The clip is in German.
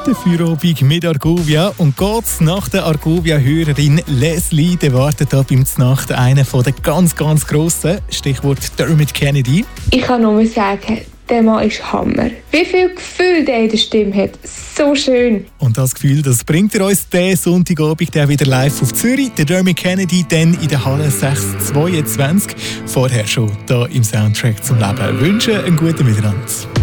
der Feierabend mit Argovia. Und geht's nach der Argovia-Hörerin Leslie, der wartet da beim Znacht einer der ganz, ganz Grossen. Stichwort Dermot Kennedy. Ich kann nur sagen, der Mann ist Hammer. Wie viel Gefühl der in der Stimme hat. So schön. Und das Gefühl, das bringt er uns diesen Sonntagabend der wieder live auf Zürich. Der Dermot Kennedy dann in der Halle 622. Vorher schon da im Soundtrack zum Leben. Ich wünsche einen guten Miteinander.